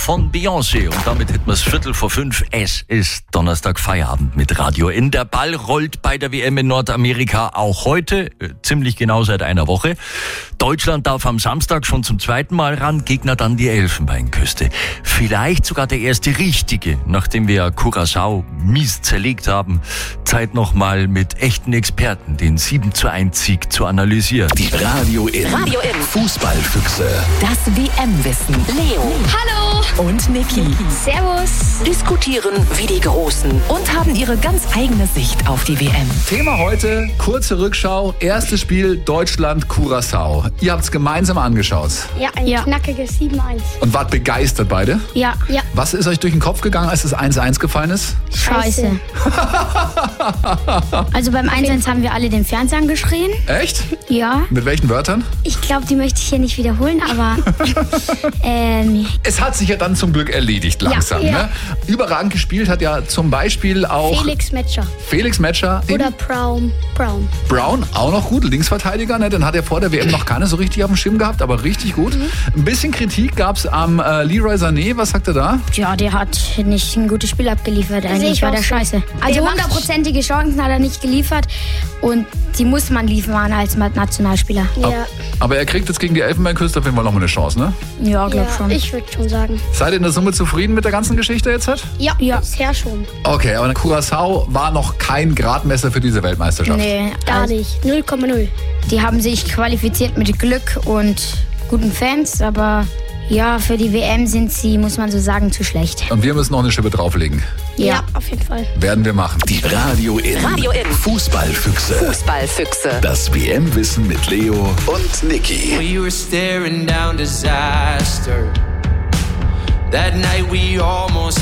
von Beyoncé. Und damit hätten wir es 4:45. Es ist Donnerstag, Feierabend mit Radio N. Der Ball rollt bei der WM in Nordamerika auch heute, ziemlich genau seit einer Woche. Deutschland darf am Samstag schon zum zweiten Mal ran, Gegner dann die Elfenbeinküste. Vielleicht sogar der erste richtige, nachdem wir Curaçao mies zerlegt haben. Zeit nochmal mit echten Experten den 7:1 Sieg zu analysieren. Die Radio N. Fußballfüchse. Das WM-Wissen. Leo. Hallo. Und Niki. Servus. Diskutieren wie die Großen und haben ihre ganz eigene Sicht auf die WM. Thema heute, kurze Rückschau, erstes Spiel Deutschland-Curaçao. Ihr habt es gemeinsam angeschaut Ja, ein knackiges 7-1. und wart begeistert beide. Ja. Was ist euch durch den Kopf gegangen, als das 1:1 gefallen ist? Scheiße. Also beim 1:1 haben wir alle den Fernseher angeschrien. Echt? Ja. Mit welchen Wörtern? Ich glaube, die möchte ich hier nicht wiederholen, aber Es hat sich ja dann zum Glück erledigt langsam. Ja. Ne? Überragend gespielt hat ja zum Beispiel auch Felix Metscher. Felix Metscher. Oder Brown. Brown, auch noch gut, Linksverteidiger. Ne? Den hat er vor der WM noch keiner so richtig auf dem Schirm gehabt, aber richtig gut. Ein bisschen Kritik gab es am Leroy Sané. Was sagt er da? ja, der hat nicht ein gutes Spiel abgeliefert. sehe Eigentlich ich war auch der so. scheiße. Also Der macht- 100%ige Chancen hat er nicht geliefert und die muss man liefern als Nationalspieler. Ja, Aber er kriegt jetzt gegen die Elfenbeinküste auf jeden Fall noch mal eine Chance, ne? Ja, glaub schon. ich würde schon sagen. Seid ihr in der Summe zufrieden mit der ganzen Geschichte jetzt? Ja, bisher schon. Okay, aber Curaçao war noch kein Gradmesser für diese Weltmeisterschaft. Nee, Gar also, nicht. 0,0. die haben sich qualifiziert mit Glück und guten Fans, aber ja, für die WM sind sie, muss man so sagen, zu schlecht. Und wir müssen noch eine Schippe drauflegen. Ja, auf jeden Fall. Werden wir machen. Die Radio N. Fußballfüchse. Fußballfüchse. Das WM-Wissen mit Leo und Niki. We were staring down disaster. That night we almost